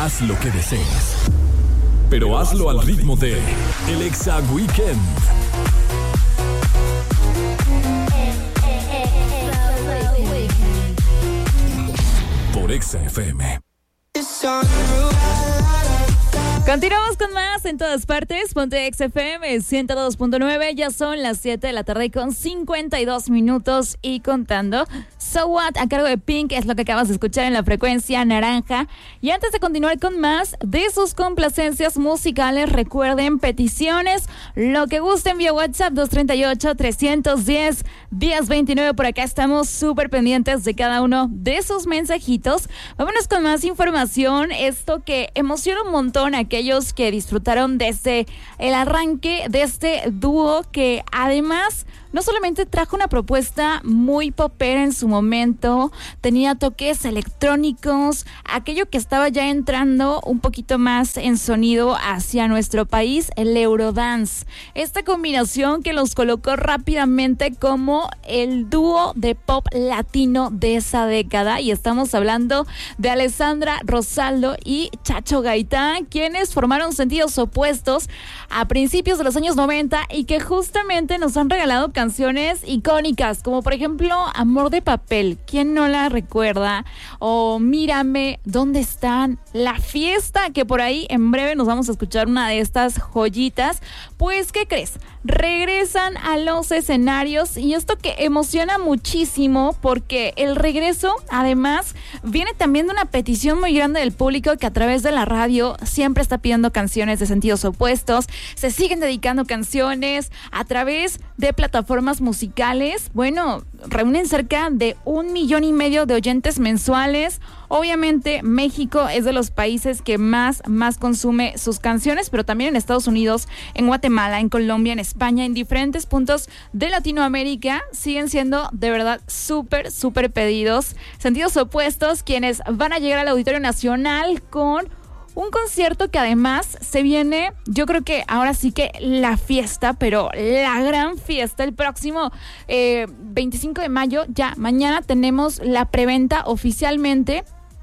Haz lo que desees, pero hazlo al ritmo de El Exa Weekend. Por Exa FM. Continuamos con más en todas partes. Ponte XFM 102.9. Ya son las 7 de la tarde con 52 minutos y contando. So What, a cargo de Pink, es lo que acabas de escuchar en la frecuencia naranja. Y antes de continuar con más de sus complacencias musicales, recuerden peticiones, lo que gusten vía WhatsApp 238-310-1029. Por acá estamos súper pendientes de cada uno de sus mensajitos. Vámonos con más información. Esto que emociona un montón a aquellos que disfrutaron desde el arranque de este dúo, que además no solamente trajo una propuesta muy popera en su momento, tenía toques electrónicos, aquello que estaba ya entrando un poquito más en sonido hacia nuestro país, el Eurodance. Esta combinación que los colocó rápidamente como el dúo de pop latino de esa década, y estamos hablando de Alessandra Rosaldo y Chacho Gaitán, quienes formaron Sentidos Opuestos a principios de los años 90 y que justamente nos han regalado canciones icónicas, como por ejemplo Amor de Papel, ¿quién no la recuerda? O Mírame, ¿dónde están? La Fiesta, que por ahí en breve nos vamos a escuchar una de estas joyitas. Pues, ¿qué crees? Regresan a los escenarios, y esto que emociona muchísimo porque el regreso además viene también de una petición muy grande del público, que a través de la radio siempre está pidiendo canciones de Sentidos Opuestos. Se siguen dedicando canciones a través de plataformas musicales. Bueno, reúnen cerca de 1,5 millones de oyentes mensuales. Obviamente México es de los países que más consume sus canciones, pero también en Estados Unidos, en Guatemala, en Colombia, en España, en diferentes puntos de Latinoamérica siguen siendo de verdad súper pedidos. Sentidos Opuestos, quienes van a llegar al Auditorio Nacional con un concierto que además se viene, yo creo que ahora sí que la fiesta, pero la gran fiesta, el próximo 25 de mayo, ya mañana tenemos la preventa oficialmente.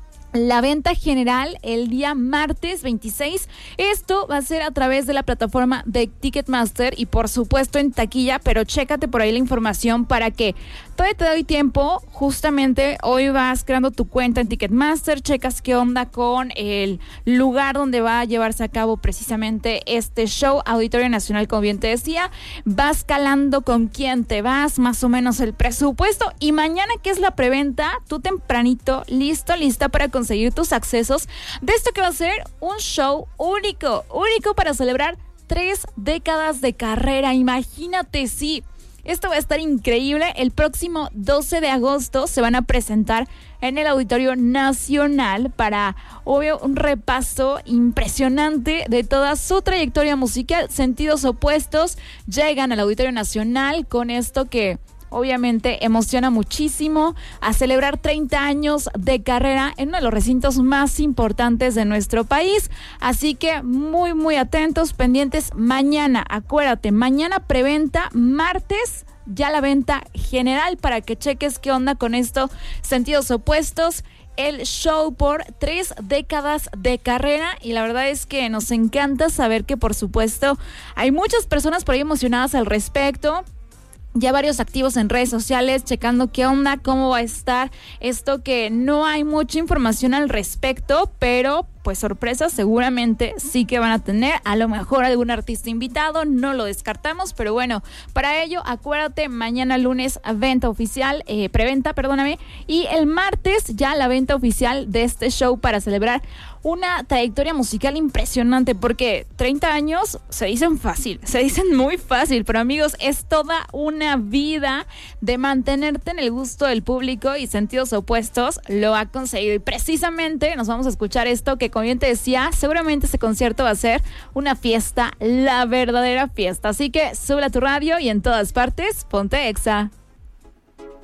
La venta general el día martes 26. Esto va a ser a través de la plataforma de Ticketmaster y por supuesto en taquilla, pero chécate por ahí la información para que todavía te doy tiempo. Justamente hoy vas creando tu cuenta en Ticketmaster, checas qué onda con el lugar donde va a llevarse a cabo precisamente este show, Auditorio Nacional, como bien te decía. Vas calando con quién te vas, más o menos el presupuesto, y mañana, que es la preventa, tú tempranito, lista para conseguir tus accesos de esto que va a ser un show único para celebrar 3 décadas de carrera. Imagínate, sí, esto va a estar increíble. El próximo 12 de agosto se van a presentar en el Auditorio Nacional para, obvio, un repaso impresionante de toda su trayectoria musical. Sentidos Opuestos llegan al Auditorio Nacional con esto que obviamente emociona muchísimo, a celebrar 30 años de carrera en uno de los recintos más importantes de nuestro país. Así que muy atentos, pendientes. Mañana, acuérdate, mañana preventa, martes ya la venta general, para que cheques qué onda con esto. Sentidos Opuestos, el show por 3 décadas de carrera, y la verdad es que nos encanta saber que, por supuesto, hay muchas personas por ahí emocionadas al respecto. Ya varios activos en redes sociales checando qué onda, cómo va a estar esto, que no hay mucha información al respecto, pero pues sorpresas seguramente sí que van a tener. A lo mejor algún artista invitado, no lo descartamos, pero bueno, para ello acuérdate, mañana lunes venta oficial, preventa, perdóname, y el martes ya la venta oficial de este show para celebrar una trayectoria musical impresionante, porque 30 años se dicen fácil, se dicen muy fácil, pero amigos, es toda una vida de mantenerte en el gusto del público, y Sentidos Opuestos lo ha conseguido. Y precisamente nos vamos a escuchar esto que, como bien te decía, seguramente ese concierto va a ser una fiesta, la verdadera fiesta. Así que sube a tu radio y en todas partes, ponte Exa.